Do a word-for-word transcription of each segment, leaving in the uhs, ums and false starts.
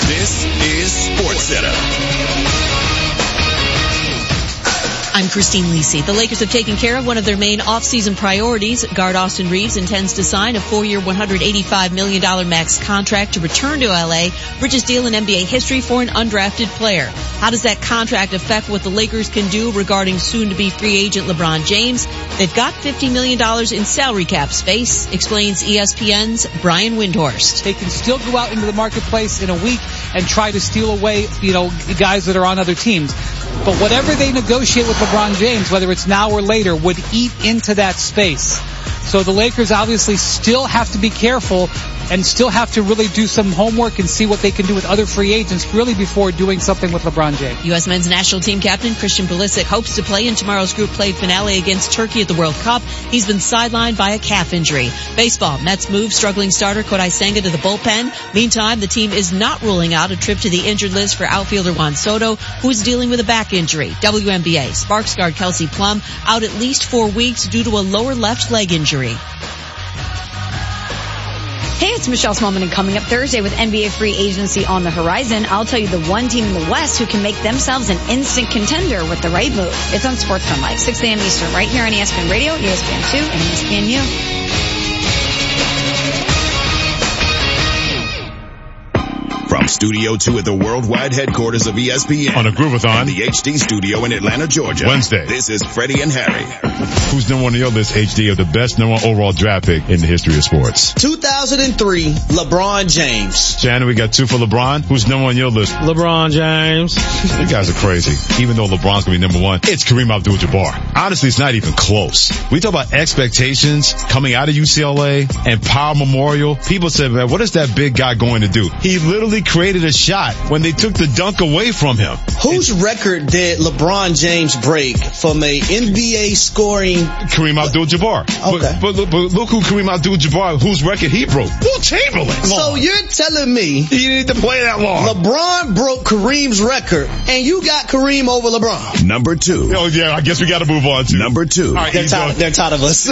This is SportsCenter. I'm Christine Lisi. The Lakers have taken care of one of their main off-season priorities. Guard Austin Reeves intends to sign a four-year, one hundred eighty-five million dollars max contract to return to L A, richest deal in N B A history for an undrafted player. How does that contract affect what the Lakers can do regarding soon-to-be free agent LeBron James? They've got fifty million dollars in salary cap space, explains E S P N's Brian Windhorst. They can still go out into the marketplace in a week and try to steal away, you know, guys that are on other teams. But whatever they negotiate with LeBron James, whether it's now or later, would eat into that space. So the Lakers obviously still have to be careful and still have to really do some homework and see what they can do with other free agents really before doing something with LeBron James. U S men's national team captain Christian Pulisic hopes to play in tomorrow's group play finale against Turkey at the World Cup. He's been sidelined by a calf injury. Baseball, Mets move struggling starter Kodai Senga to the bullpen. Meantime, the team is not ruling out a trip to the injured list for outfielder Juan Soto, who is dealing with a back injury. W N B A, Sparks guard Kelsey Plum out at least four weeks due to a lower left leg injury. Hey, it's Michelle Smallman, and coming up Thursday with N B A free agency on the horizon, I'll tell you the one team in the West who can make themselves an instant contender with the right move. It's on SportsCenter Live, six a.m. Eastern, right here on E S P N Radio, E S P N two, and E S P N U. From Studio two at the worldwide headquarters of E S P N. On a Groovathon. And the H D studio in Atlanta, Georgia. Wednesday. This is Freddie and Harry. Who's number one on your list, H D, of the best number one overall draft pick in the history of sports? two thousand three, LeBron James. Shannon, we got two for LeBron. Who's number one on your list? LeBron James. You guys are crazy. Even though LeBron's going to be number one, it's Kareem Abdul-Jabbar. Honestly, it's not even close. We talk about expectations coming out of U C L A and Power Memorial. People said, man, what is that big guy going to do? He literally created a shot when they took the dunk away from him. Whose record did LeBron James break from a N B A scoring? Kareem Abdul-Jabbar. Okay. But, but, but look who Kareem Abdul-Jabbar, whose record he broke. Will Chamberlain. So you're telling me he didn't need to play that long. LeBron broke Kareem's record, and you got Kareem over LeBron. Number two. Oh yeah, I guess we got to move on to number two. All right, they're, tired, they're tired of us.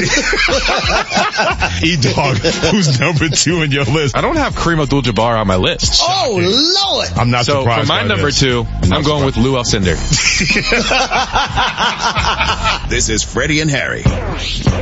E-Dog, who's number two in your list? I don't have Kareem Abdul-Jabbar on my list. Oh Lord! I'm not so surprised. So for my by number this. two, I'm, I'm going with Lou Alcindor. This is Freddie and Harry.